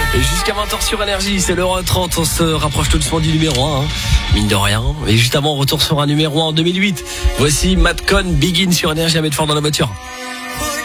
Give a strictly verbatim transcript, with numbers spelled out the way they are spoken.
Et jusqu'à vingt heures sur Énergie, c'est l'heure trente, on se rapproche tout doucement du numéro un, hein, mine de rien. Et juste avant, on retourne sur un numéro un en deux mille huit. Voici Matt Cohn, Begin sur Énergie à mettre fort dans la voiture.